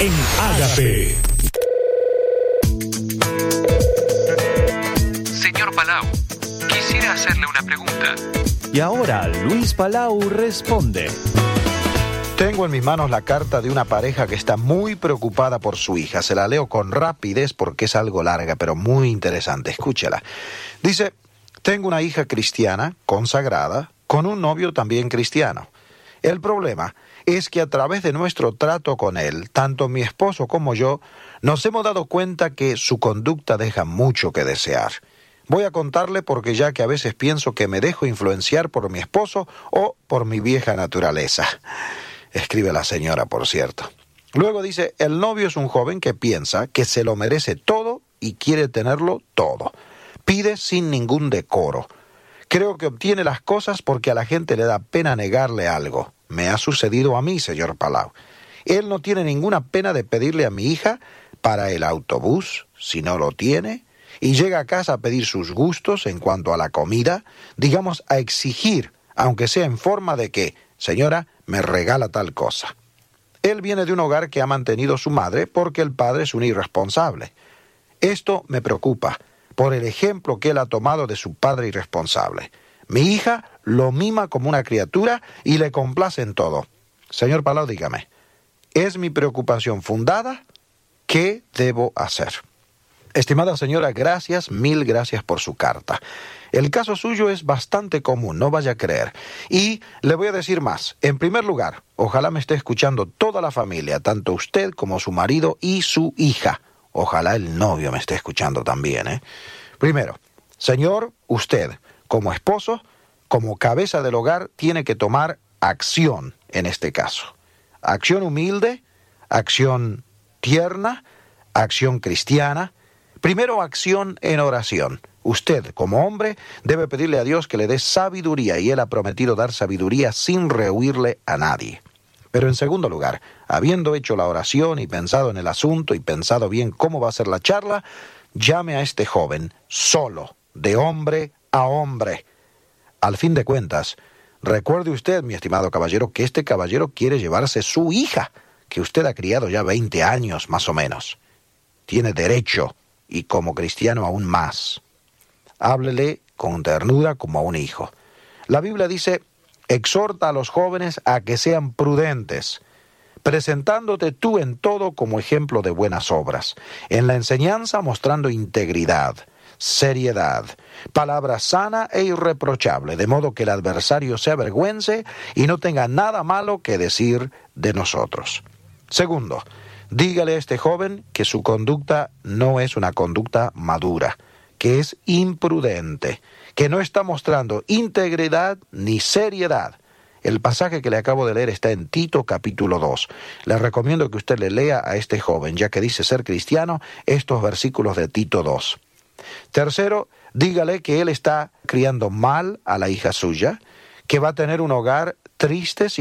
en Ágape. Señor Palau, quisiera hacerle una pregunta. Y ahora Luis Palau responde. Tengo en mis manos la carta de una pareja que está muy preocupada por su hija. Se la leo con rapidez porque es algo larga, pero muy interesante. Escúchela. Dice, tengo una hija cristiana, consagrada, con un novio también cristiano. El problema es que a través de nuestro trato con él, tanto mi esposo como yo, nos hemos dado cuenta que su conducta deja mucho que desear. Voy a contarle porque ya que a veces pienso que me dejo influenciar por mi esposo o por mi vieja naturaleza. Escribe la señora, por cierto. Luego dice, el novio es un joven que piensa que se lo merece todo y quiere tenerlo todo. Pide sin ningún decoro. Creo que obtiene las cosas porque a la gente le da pena negarle algo. Me ha sucedido a mí, señor Palau. Él no tiene ninguna pena de pedirle a mi hija para el autobús, si no lo tiene, y llega a casa a pedir sus gustos en cuanto a la comida, digamos, a exigir, aunque sea en forma de que, señora, me regala tal cosa. Él viene de un hogar que ha mantenido su madre porque el padre es un irresponsable. Esto me preocupa por el ejemplo que él ha tomado de su padre irresponsable. Mi hija lo mima como una criatura y le complace en todo. Señor Palau, dígame, ¿es mi preocupación fundada? ¿Qué debo hacer? Estimada señora, gracias, mil gracias por su carta. El caso suyo es bastante común, no vaya a creer. Y le voy a decir más. En primer lugar, ojalá me esté escuchando toda la familia, tanto usted como su marido y su hija. Ojalá el novio me esté escuchando también, ¿eh? Primero, señor, usted, como esposo, como cabeza del hogar, tiene que tomar acción en este caso. Acción humilde, acción tierna, acción cristiana. Primero, acción en oración. Usted, como hombre, debe pedirle a Dios que le dé sabiduría, y Él ha prometido dar sabiduría sin rehuirle a nadie. Pero en segundo lugar, habiendo hecho la oración y pensado en el asunto y pensado bien cómo va a ser la charla, llame a este joven solo, de hombre a hombre. Al fin de cuentas, recuerde usted, mi estimado caballero, que este caballero quiere llevarse su hija, que usted ha criado ya 20 años más o menos. Tiene derecho, y como cristiano aún más. Háblele con ternura como a un hijo. La Biblia dice, exhorta a los jóvenes a que sean prudentes, presentándote tú en todo como ejemplo de buenas obras, en la enseñanza mostrando integridad, seriedad, palabra sana e irreprochable, de modo que el adversario se avergüence y no tenga nada malo que decir de nosotros. Segundo, dígale a este joven que su conducta no es una conducta madura, que es imprudente, que no está mostrando integridad ni seriedad. El pasaje que le acabo de leer está en Tito capítulo 2. Le recomiendo que usted le lea a este joven, ya que dice ser cristiano, estos versículos de Tito 2. Tercero, dígale que él está criando mal a la hija suya, que va a tener un hogar triste